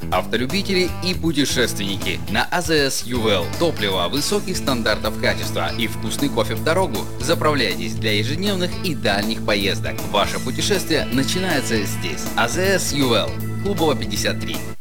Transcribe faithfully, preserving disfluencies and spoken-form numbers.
автолюбители и путешественники. На АЗС Ювел топливо высоких стандартов качества и вкусный кофе в дорогу. Заправляйтесь для ежедневных и дальних поездок. Ваше путешествие начинается здесь. АЗС Ювел, Клубова пятьдесят три.